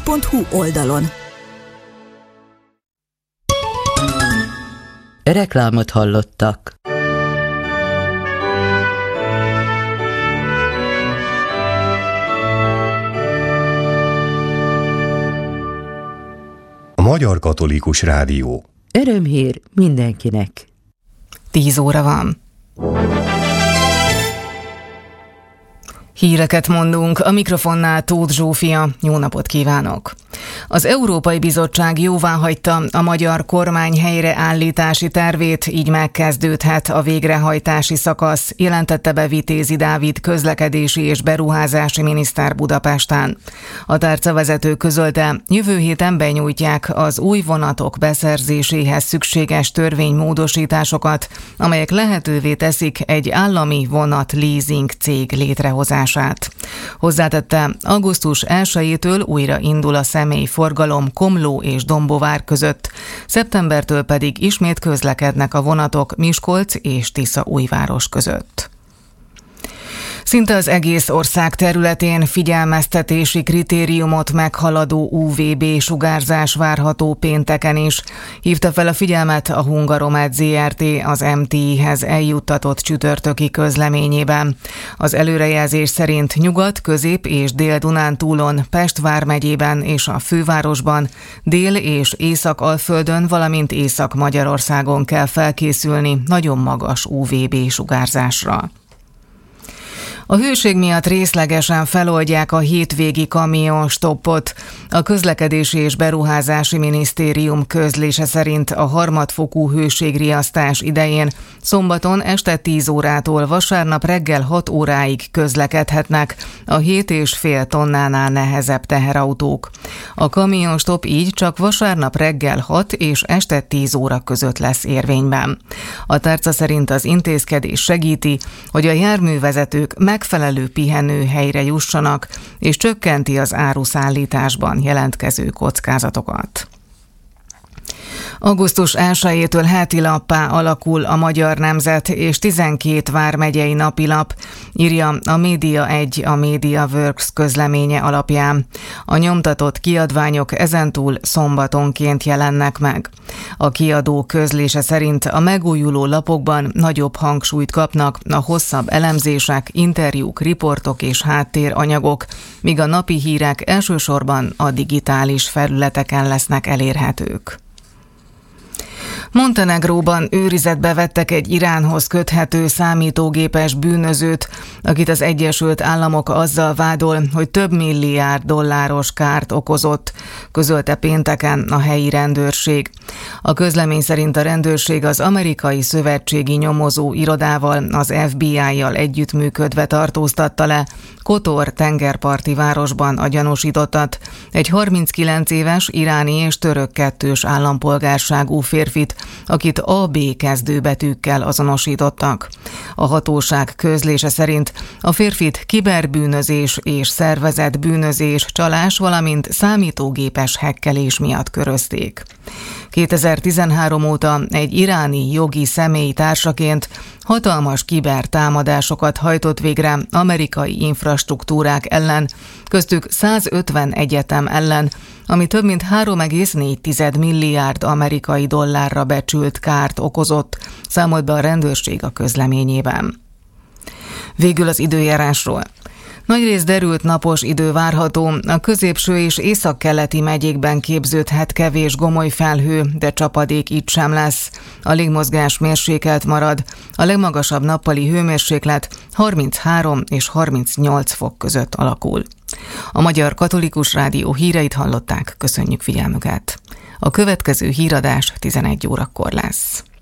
radio.hu oldalon. Reklámot hallottak. A Magyar Katolikus Rádió. Örömhír mindenkinek. 10 óra van. Híreket mondunk, a mikrofonnál Tóth Zsófia. Jó napot kívánok! Az Európai Bizottság jóváhagyta a magyar kormány helyreállítási tervét, így megkezdődhet a végrehajtási szakasz, jelentette be Vitézi Dávid közlekedési és beruházási miniszter Budapesten. A tárcavezető közölte, jövő héten benyújtják az új vonatok beszerzéséhez szükséges törvénymódosításokat, amelyek lehetővé teszik egy állami vonat leasing cég létrehozását. Hozzátette, augusztus 1-től újra indul a személyforgalom Komló és Dombóvár között, szeptembertől pedig ismét közlekednek a vonatok Miskolc és Tiszaújváros között. Szinte az egész ország területén figyelmeztetési kritériumot meghaladó UVB-sugárzás várható pénteken is. Hívta fel a figyelmet a Hungaromed Zrt. Az MTI-hez eljuttatott csütörtöki közleményében. Az előrejelzés szerint Nyugat-, Közép- és Dél-Dunántúlon, Pest vármegyében és a fővárosban, Dél- és Észak-Alföldön, valamint Észak-Magyarországon kell felkészülni nagyon magas UVB-sugárzásra. A hőség miatt részlegesen feloldják a hétvégi kamionstoppot. A Közlekedési és Beruházási Minisztérium közlése szerint a harmadfokú hőségriasztás idején szombaton este 10 órától vasárnap reggel 6 óráig közlekedhetnek a 7,5 tonnánál nehezebb teherautók. A kamionstopp így csak vasárnap reggel 6 és este 10 óra között lesz érvényben. A tárca szerint az intézkedés segíti, hogy a járművezetők megfelelő pihenőhelyre jussanak, és csökkenti az áruszállításban jelentkező kockázatokat. Augusztus 1-től heti lappá alakul a Magyar Nemzet és 12 vármegyei napilap, írja a Média 1 a MediaWorks közleménye alapján. A nyomtatott kiadványok ezentúl szombatonként jelennek meg. A kiadó közlése szerint a megújuló lapokban nagyobb hangsúlyt kapnak a hosszabb elemzések, interjúk, riportok és háttéranyagok, míg a napi hírek elsősorban a digitális felületeken lesznek elérhetők. Montenegróban őrizetbe vettek egy Iránhoz köthető számítógépes bűnözőt, akit az Egyesült Államok azzal vádol, hogy több milliárd dolláros kárt okozott, közölte pénteken a helyi rendőrség. A közlemény szerint a rendőrség az amerikai szövetségi nyomozó irodával, az FBI-jal együttműködve tartóztatta le Kotor tengerparti városban a gyanúsítottat, egy 39 éves iráni és török kettős állampolgárságú férfit, akit AB kezdőbetűkkel azonosítottak. A hatóság közlése szerint a férfit kiberbűnözés és szervezett bűnözés, csalás, valamint számítógépes hekkelés miatt körözték. 2013 óta egy iráni jogi személy társaként hatalmas kibertámadásokat hajtott végre amerikai infrastruktúrák ellen, köztük 150 egyetem ellen, ami több mint 3,4 milliárd amerikai dollárra becsült kárt okozott, számolt be a rendőrség a közleményében. Végül az időjárásról. Nagyrészt derült napos idő várható, a középső és északkeleti megyékben képződhet kevés gomoly felhő, de csapadék itt sem lesz. A légmozgás mérsékelt marad, a legmagasabb nappali hőmérséklet 33 és 38 fok között alakul. A Magyar Katolikus Rádió híreit hallották, köszönjük figyelmüket. A következő híradás 11 órakor lesz.